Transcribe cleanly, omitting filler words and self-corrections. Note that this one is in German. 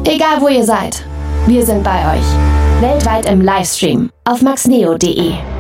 Egal wo ihr seid, wir sind bei euch. Weltweit im Livestream auf maxneo.de.